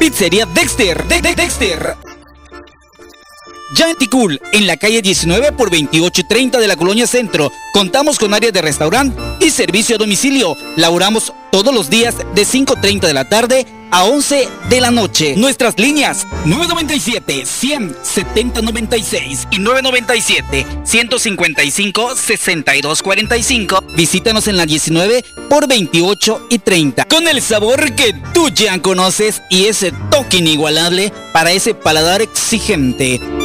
Pizzería Dexter. Dexter. Ya en Ticul, en la calle 19 por 28:30 de la Colonia Centro, contamos con área de restaurante y servicio a domicilio. Laboramos todos los días de 5:30 de la tarde a 11 de la noche. Nuestras líneas 997-100-7096 y 997-155-6245. Visítanos en la 19 por 28:30. Con el sabor que tú ya conoces y ese toque inigualable para ese paladar exigente.